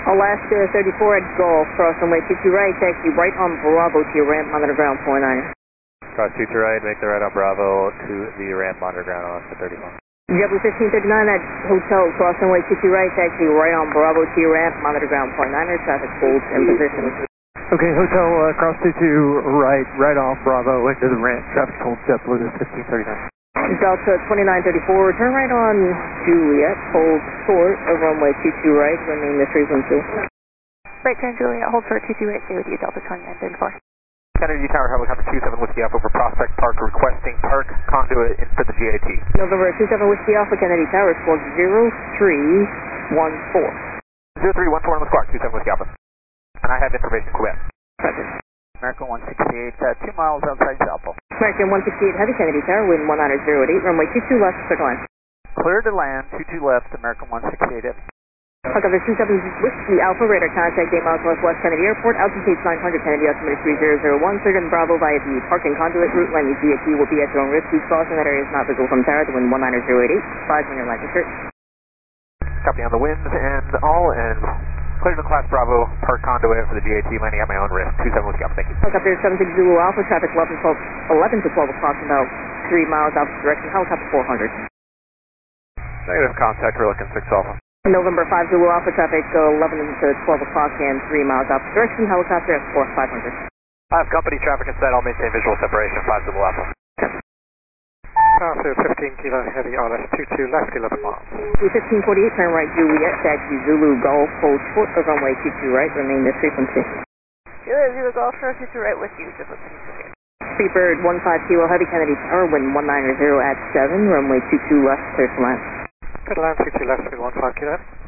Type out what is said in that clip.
Alaska 34 at Golf, cross runway 22 right, taxi right on Bravo to your ramp, monitor ground 49er. Cross 22 right, make the right on Bravo to the ramp, monitor ground Alaska 34. JetBlue 1539 at Hotel, cross runway 22 right, taxi right on Bravo to your ramp, monitor ground 49er, traffic holds in position. Okay, Hotel, cross 22 right, right off Bravo into the ramp, traffic holds JetBlue 1539. Delta 2934, turn right on Juliet, hold short of runway 22 right, remain the frequency. Right turn Juliet, hold short 22 right, stay with you, Delta 2934. Kennedy Tower, helicopter 27 Whiskey Alpha over Prospect Park, requesting park conduit in for the GAT. November 27 Whiskey Alpha, Kennedy Tower, squawk 0314. 0314 on the squawk, 27 Whiskey Alpha. And I have information, Quebec. Present. American 168, 2 miles outside Salpo. American 168 Heavy, Kennedy Tower, wind 190 at 8, runway 22 left, clear to land. Clear to land, 22 left, American 168 Heavy. Helicopter 27 Whiskey Alpha, radar contact 8 miles northwest Kennedy Airport, altitude 900 Kennedy, altimeter 3001, cleared in Bravo via the parking conduit route, landing GAT will be at your own risk. Please crossing that area is not visible from tower, the wind 190 at 8, 5 on your landing shirt. Copy on the winds and all, and cleared in class Bravo, park conduit for the GAT, landing at my own risk, 27 Whiskey Alpha, thank you. Helicopter 76 Zulu Alpha, traffic 11 to 12 o'clock, about 3 miles opposite direction, helicopter 400. Negative contact, we're looking 6 Alpha. November 5 Zulu Alpha, traffic 11 to 12 o'clock and 3 miles opposite direction, helicopter at 4500. I have company traffic inside, I'll maintain visual separation, 5 Zulu Alpha. After 15 kilo heavy RS 22 left 11 miles. 1548, turn right Juliet, taxi Zulu Golf, hold short of runway 22 right, remain this frequency. Juliet Zulu Golf, short 22 right with you, just listen to you. Freebird 15 Kilo Heavy, Kennedy Tower, wind 190 at 7, runway 22 left, clear to land. Clear to land 22 left, wind 15 kilo.